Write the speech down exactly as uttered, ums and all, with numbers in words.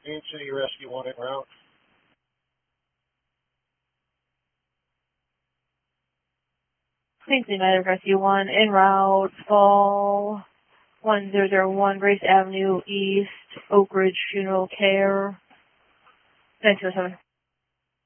Queen City Rescue one en route. Queen City Medical Rescue one en route. Fall one zero zero one Grace Avenue East, Oak Ridge Funeral Care. nine two seven.